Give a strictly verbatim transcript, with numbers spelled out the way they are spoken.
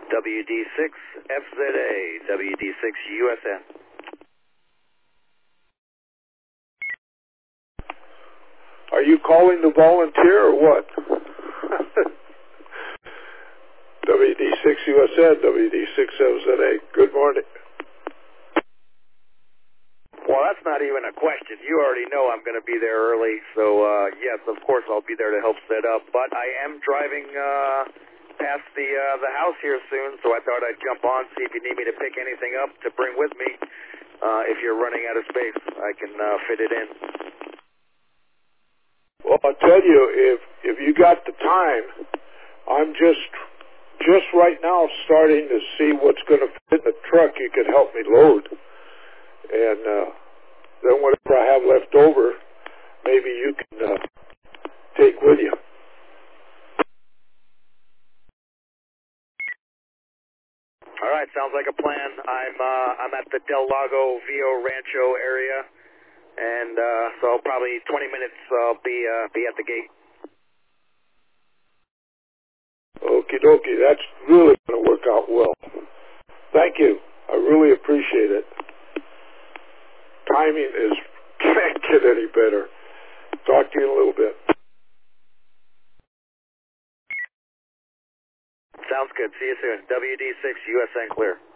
W D six F Z A, W D six U S N. Are you calling the volunteer or what? W D six U S N, W D six F Z A. Good morning. Well, that's not even a question. You already know I'm going to be there early, so uh, yes, of course I'll be there to help set up. But I am driving uh, past the uh, the house here soon, so I thought I'd jump on, see if you need me to pick anything up to bring with me. Uh, if you're running out of space, I can uh, fit it in. Well, I'll tell you, if if you got the time, I'm just just right now starting to see what's going to fit in the truck you could help me load. And uh, then whatever I have left over, maybe you can uh, take with you. All right, sounds like a plan. I'm uh, I'm at the Del Lago Vio Rancho area, and uh, so probably twenty minutes I'll be uh, be at the gate. Okie dokie, that's really going to work out well. Thank you. I really appreciate it. Timing is can't get any better. Talk to you in a little bit. Sounds good. See you soon. W D six U S N clear.